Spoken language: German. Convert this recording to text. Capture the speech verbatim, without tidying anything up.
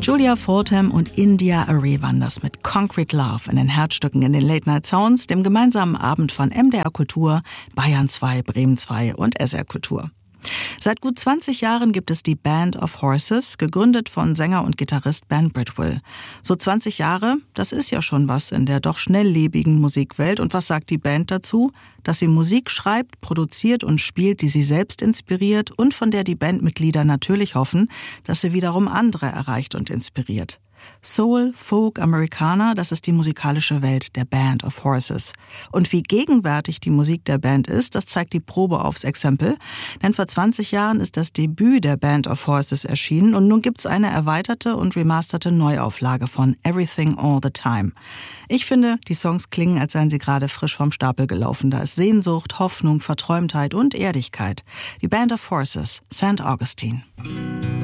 Julia Fordham und India Arie waren das mit Concrete Love in den Herzstücken in den Late Night Sounds, dem gemeinsamen Abend von M D R Kultur, Bayern zwei, Bremen zwei und S R Kultur. Seit gut zwanzig Jahren gibt es die Band of Horses, gegründet von Sänger und Gitarrist Ben Bridwell. So zwanzig Jahre, das ist ja schon was in der doch schnelllebigen Musikwelt. Und was sagt die Band dazu? Dass sie Musik schreibt, produziert und spielt, die sie selbst inspiriert und von der die Bandmitglieder natürlich hoffen, dass sie wiederum andere erreicht und inspiriert. Soul, Folk, Americana, das ist die musikalische Welt der Band of Horses. Und wie gegenwärtig die Musik der Band ist, das zeigt die Probe aufs Exempel. Denn vor zwanzig Jahren ist das Debüt der Band of Horses erschienen und nun gibt's eine erweiterte und remasterte Neuauflage von Everything All the Time. Ich finde, die Songs klingen, als seien sie gerade frisch vom Stapel gelaufen. Da ist Sehnsucht, Hoffnung, Verträumtheit und Erdigkeit. Die Band of Horses, Saint Augustine.